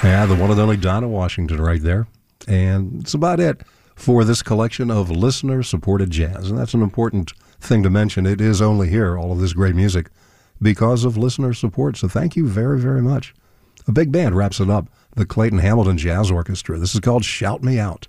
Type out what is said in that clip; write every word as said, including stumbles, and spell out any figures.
Yeah, the one and only Donna Washington right there. And it's about it for this collection of listener-supported jazz. And that's an important thing to mention. It is only here, all of this great music, because of listener support. So thank you very, very much. A big band wraps it up, the Clayton Hamilton Jazz Orchestra. This is called Shout Me Out.